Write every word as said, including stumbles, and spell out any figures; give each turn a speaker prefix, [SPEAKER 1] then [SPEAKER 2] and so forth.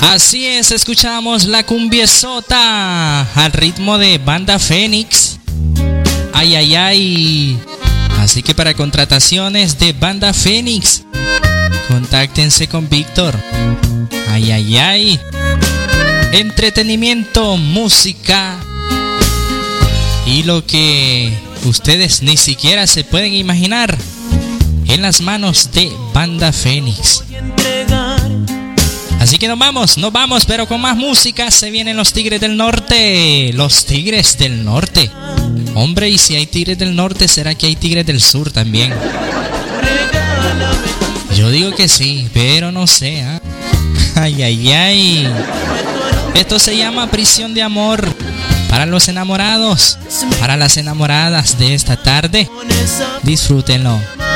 [SPEAKER 1] Así es, escuchamos la cumbiesota al ritmo de Banda Fénix. Ay, ay, ay. Así que para contrataciones de Banda Fénix, contáctense con Víctor. Ay, ay, ay. Entretenimiento, música y lo que ustedes ni siquiera se pueden imaginar en las manos de Banda Fénix. Así que nos vamos, nos vamos, pero con más música. Se vienen los Tigres del Norte. Los Tigres del Norte. Hombre, y si hay Tigres del Norte, ¿será que hay Tigres del Sur también? Yo digo que sí, pero no sé, ¿eh? Ay, ay, ay. Esto se llama Prisión de Amor. Para los enamorados, para las enamoradas de esta tarde, disfrútenlo.